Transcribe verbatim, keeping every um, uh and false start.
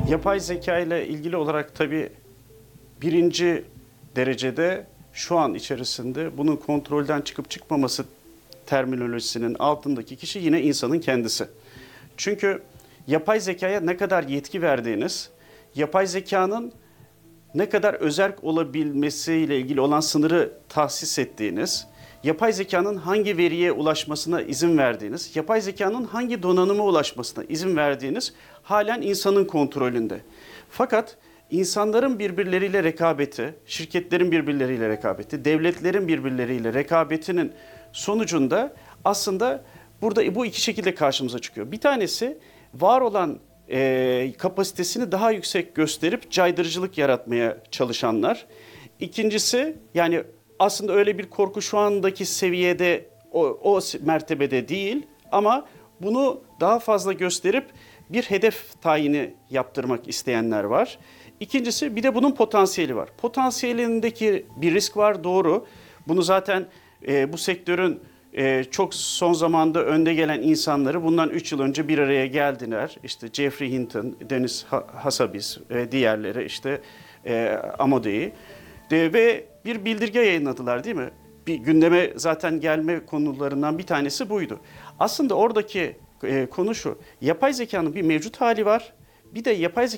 Yapay zeka ile ilgili olarak tabii birinci derecede şu an içerisinde bunun kontrolden çıkıp çıkmaması terminolojisinin altındaki kişi yine insanın kendisi. Çünkü yapay zekaya ne kadar yetki verdiğiniz, yapay zekanın ne kadar özerk olabilmesiyle ilgili olan sınırı tahsis ettiğiniz, yapay zekanın hangi veriye ulaşmasına izin verdiğiniz, yapay zekanın hangi donanıma ulaşmasına izin verdiğiniz halen insanın kontrolünde. Fakat insanların birbirleriyle rekabeti, şirketlerin birbirleriyle rekabeti, devletlerin birbirleriyle rekabetinin sonucunda aslında burada bu iki şekilde karşımıza çıkıyor. Bir tanesi var olan e, kapasitesini daha yüksek gösterip caydırıcılık yaratmaya çalışanlar. İkincisi yani aslında öyle bir korku şu andaki seviyede o, o mertebede değil ama bunu daha fazla gösterip bir hedef tayini yaptırmak isteyenler var. İkincisi bir de bunun potansiyeli var. Potansiyelindeki bir risk var, doğru. Bunu zaten e, bu sektörün e, çok son zamanda önde gelen insanları bundan üç yıl önce bir araya geldiler. İşte Jeffrey Hinton, Deniz Hassabis ve diğerleri işte e, Amodei de, ve bir bildirge yayınladılar değil mi? Bir gündeme zaten gelme konularından bir tanesi buydu. Aslında oradaki e, konu şu, yapay zekanın bir mevcut hali var, bir de yapay